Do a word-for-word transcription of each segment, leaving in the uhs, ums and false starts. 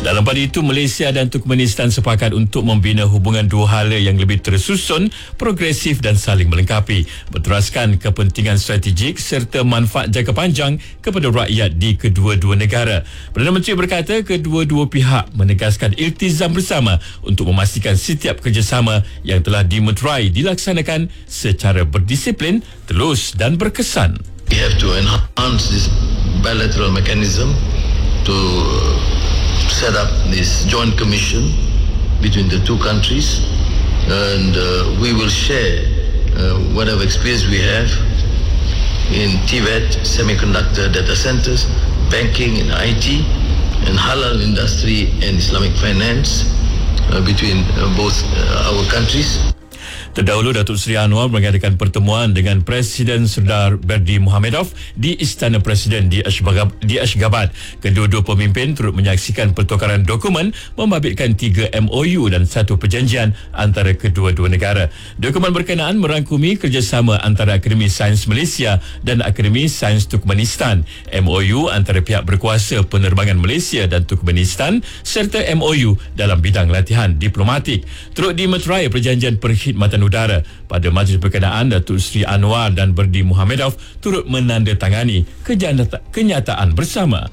Dalam pada itu, Malaysia dan Turkmenistan sepakat untuk membina hubungan dua hala yang lebih tersusun, progresif dan saling melengkapi, berteraskan kepentingan strategik serta manfaat jangka panjang kepada rakyat di kedua-dua negara. Perdana Menteri berkata kedua-dua pihak menegaskan iltizam bersama untuk memastikan setiap kerjasama yang telah dimeterai dilaksanakan secara berdisiplin, telus dan berkesan. We have to enhance this bilateral mechanism to set up this joint commission between the two countries, and uh, we will share uh, whatever experience we have in Tibet, semiconductor data centers, banking and I T, and halal industry and Islamic finance uh, between uh, both uh, our countries. Terdahulu, Datuk Seri Anwar mengadakan pertemuan dengan Presiden Serdar Berdi Muhamedov di Istana Presiden di Ashgabat. Kedua-dua pemimpin turut menyaksikan pertukaran dokumen membabitkan tiga M O U dan satu perjanjian antara kedua-dua negara. Dokumen berkenaan merangkumi kerjasama antara Akademi Sains Malaysia dan Akademi Sains Turkmenistan, M O U antara pihak berkuasa penerbangan Malaysia dan Turkmenistan, serta M O U dalam bidang latihan diplomatik. Turut dimeterai perjanjian perkhidmatan udara. Pada majlis berkenaan, Datuk Seri Anwar dan Berdi Muhamedov turut menandatangani kenyataan bersama.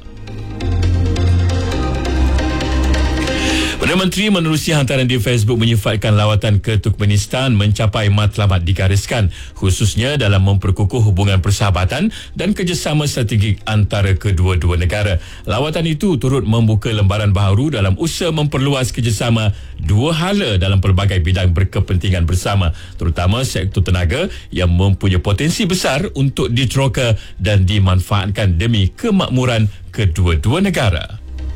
Perdana Menteri menerusi hantaran di Facebook menyifatkan lawatan ke Turkmenistan mencapai matlamat digariskan, khususnya dalam memperkukuh hubungan persahabatan dan kerjasama strategik antara kedua-dua negara. Lawatan itu turut membuka lembaran baharu dalam usaha memperluas kerjasama dua hala dalam pelbagai bidang berkepentingan bersama, terutama sektor tenaga yang mempunyai potensi besar untuk diteroka dan dimanfaatkan demi kemakmuran kedua-dua negara.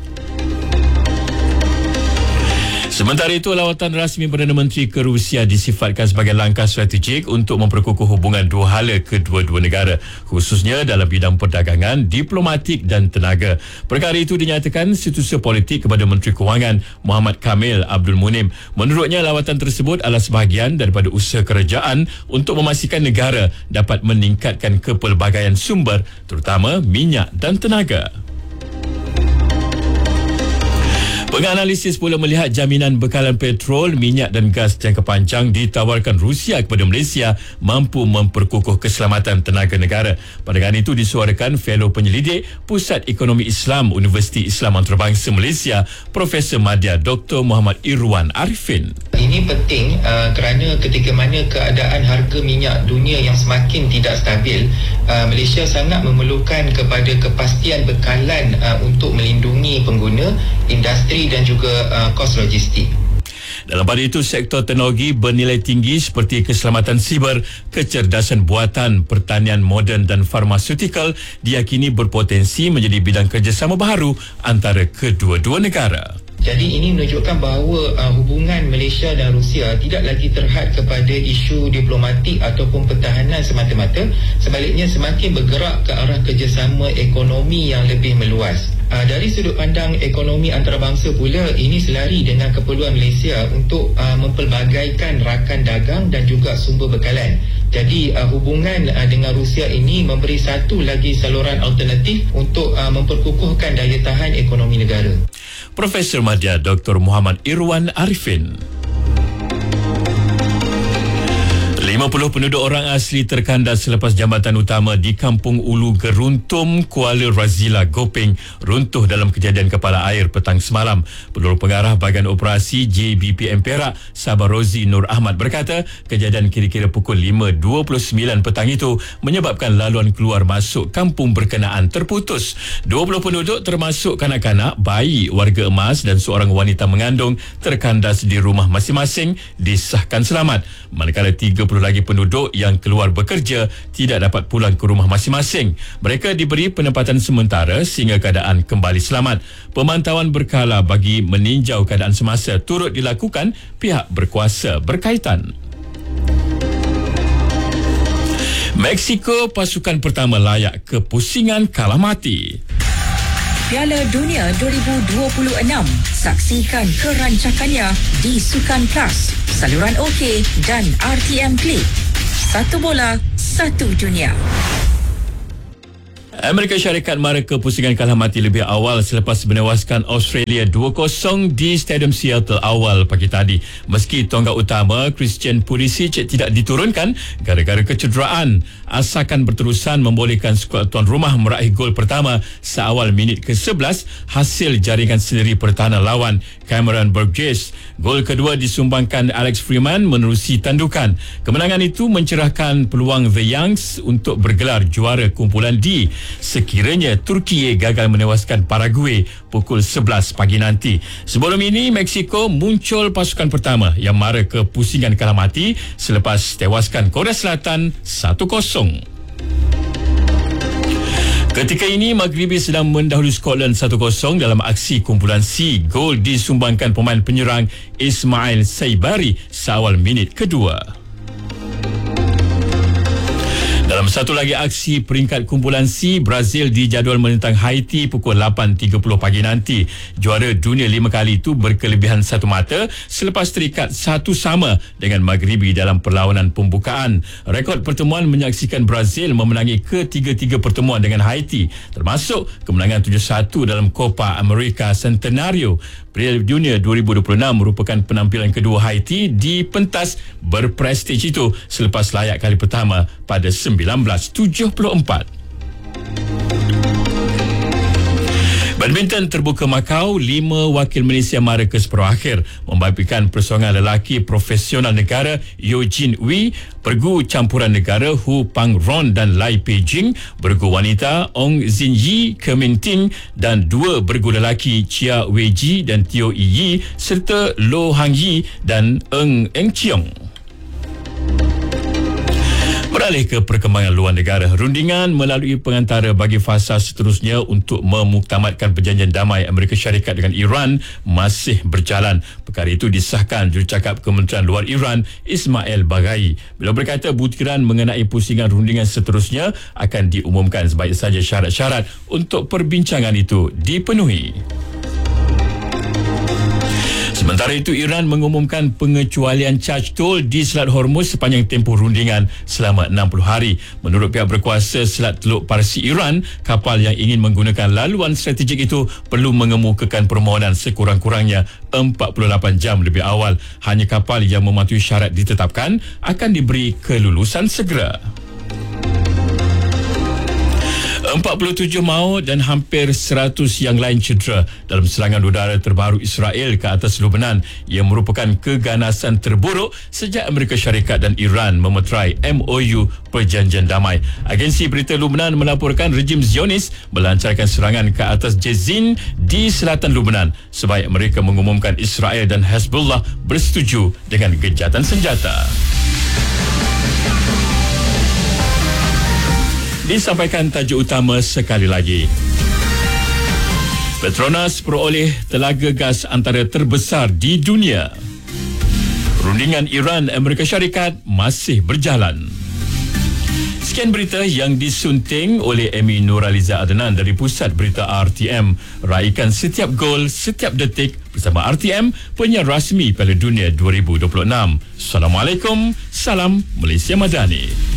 Sementara itu, lawatan rasmi Perdana Menteri ke Rusia disifatkan sebagai langkah strategik untuk memperkukuh hubungan dua hala kedua-dua negara, khususnya dalam bidang perdagangan, diplomatik dan tenaga. Perkara itu dinyatakan Setiausaha Politik kepada Menteri Kewangan Muhammad Kamil Abdul Munim. Menurutnya, lawatan tersebut adalah sebahagian daripada usaha kerajaan untuk memastikan negara dapat meningkatkan kepelbagaian sumber, terutama minyak dan tenaga. Penganalisis pula melihat jaminan bekalan petrol, minyak dan gas jangka panjang ditawarkan Rusia kepada Malaysia mampu memperkukuh keselamatan tenaga negara. Pandangan itu disuarakan Fellow Penyelidik Pusat Ekonomi Islam Universiti Islam Antarabangsa Malaysia, Profesor Madya Doktor Muhammad Irwan Arifin. Ini penting uh, kerana ketika mana keadaan harga minyak dunia yang semakin tidak stabil, uh, Malaysia sangat memerlukan kepada kepastian bekalan uh, untuk melindungi pengguna, industri dan juga uh, kos logistik. Dalam pada itu, sektor teknologi bernilai tinggi seperti keselamatan siber, kecerdasan buatan, pertanian moden dan farmaseutikal diyakini berpotensi menjadi bidang kerjasama baharu antara kedua-dua negara. Jadi ini menunjukkan bahawa uh, hubungan Malaysia dan Rusia tidak lagi terhad kepada isu diplomatik ataupun pertahanan semata-mata, sebaliknya semakin bergerak ke arah kerjasama ekonomi yang lebih meluas. Uh, dari sudut pandang ekonomi antarabangsa pula, ini selari dengan keperluan Malaysia untuk uh, mempelbagaikan rakan dagang dan juga sumber bekalan. Jadi uh, hubungan uh, dengan Rusia ini memberi satu lagi saluran alternatif untuk uh, memperkukuhkan daya tahan ekonomi negara. Profesor Madya Doktor Muhammad Irwan Arifin. lima puluh penduduk orang asli terkandas selepas jambatan utama di Kampung Ulu Geruntum, Kuala Razila, Gopeng runtuh dalam kejadian kepala air petang semalam. Penurut Pengarah Bahagian Operasi J B P M Perak, Sabah Rozi Nur Ahmad berkata, kejadian kira-kira pukul lima dua puluh sembilan petang itu menyebabkan laluan keluar masuk kampung berkenaan terputus. dua puluh penduduk termasuk kanak-kanak, bayi, warga emas dan seorang wanita mengandung terkandas di rumah masing-masing disahkan selamat. Manakala tiga puluh lagi penduduk yang keluar bekerja tidak dapat pulang ke rumah masing-masing. Mereka diberi penempatan sementara sehingga keadaan kembali selamat. Pemantauan berkala bagi meninjau keadaan semasa turut dilakukan pihak berkuasa berkaitan. Mexico, pasukan pertama layak ke pusingan kalah mati. Piala Dunia dua ribu dua puluh enam. Saksikan kerancakannya di Sukan Plus, saluran OK dan R T M Klik. Satu bola, satu dunia. Amerika Syarikat mara kepusingan kalah mati lebih awal selepas menewaskan Australia dua kosong di Stadium Seattle awal pagi tadi. Meski tonggak utama Christian Pulisic tidak diturunkan gara-gara kecederaan, asakan berterusan membolehkan skuad tuan rumah meraih gol pertama seawal minit ke sebelas hasil jaringan sendiri pertahanan lawan Cameron Burgess. Gol kedua disumbangkan Alex Freeman menerusi tandukan. Kemenangan itu mencerahkan peluang The Youngs untuk bergelar juara kumpulan D sekiranya Turki gagal menewaskan Paraguay pukul sebelas pagi nanti. Sebelum ini, Mexico muncul pasukan pertama yang mara kepusingan kalah mati selepas tewaskan Korea Selatan satu kosong. Ketika ini, Maghribi sedang mendahului Scotland satu kosong dalam aksi kumpulan C. Gol disumbangkan pemain penyerang Ismail Saibari seawal minit kedua. Dalam satu lagi aksi peringkat kumpulan C, Brazil dijadual menentang Haiti pukul lapan tiga puluh pagi nanti. Juara dunia lima kali itu berkelebihan satu mata selepas terikat satu sama dengan Maghribi dalam perlawanan pembukaan. Rekod pertemuan menyaksikan Brazil memenangi ketiga-tiga pertemuan dengan Haiti, termasuk kemenangan tujuh satu dalam Copa America Centenario. Piala Dunia dua ribu dua puluh enam merupakan penampilan kedua Haiti di pentas berprestij itu selepas layak kali pertama pada sembilan belas tujuh puluh empat. Badminton terbuka Macau, lima wakil Malaysia mara ke separuh akhir membabitkan persoalangan lelaki profesional negara Eugene Wee, pergu campuran negara Hu Pang Ron dan Lai Peijing, bergu wanita Ong Zin Yi, Kemin Ting dan dua bergu lelaki Chia Wei Ji dan Teo Yi Yi serta Lo Hang Yi dan Eng Eng Chiong. Beralih ke perkembangan luar negara, rundingan melalui pengantara bagi fasa seterusnya untuk memuktamadkan perjanjian damai Amerika Syarikat dengan Iran masih berjalan. Perkara itu disahkan jurucakap Kementerian Luar Iran Ismail Baghai. Beliau berkata butiran mengenai pusingan rundingan seterusnya akan diumumkan sebaik saja syarat-syarat untuk perbincangan itu dipenuhi. Sementara itu, Iran mengumumkan pengecualian caj tol di Selat Hormuz sepanjang tempoh rundingan selama enam puluh hari. Menurut pihak berkuasa Selat Teluk Parsi Iran, kapal yang ingin menggunakan laluan strategik itu perlu mengemukakan permohonan sekurang-kurangnya empat puluh lapan jam lebih awal. Hanya kapal yang mematuhi syarat ditetapkan akan diberi kelulusan segera. empat puluh tujuh maut dan hampir seratus yang lain cedera dalam serangan udara terbaru Israel ke atas Lebanon yang merupakan keganasan terburuk sejak Amerika Syarikat dan Iran memeterai M O U Perjanjian Damai. Agensi berita Lebanon melaporkan rejim Zionis melancarkan serangan ke atas Jezin di selatan Lebanon sebaik mereka mengumumkan Israel dan Hezbollah bersetuju dengan gencatan senjata. Disampaikan tajuk utama sekali lagi. Petronas peroleh telaga gas antara terbesar di dunia. Rundingan Iran Amerika Syarikat masih berjalan. Sekian berita yang disunting oleh Amy Nuraliza Adnan dari Pusat Berita R T M. Raikan setiap gol, setiap detik bersama R T M, penyiar rasmi Piala Dunia dua ribu dua puluh enam. Assalamualaikum, salam Malaysia Madani.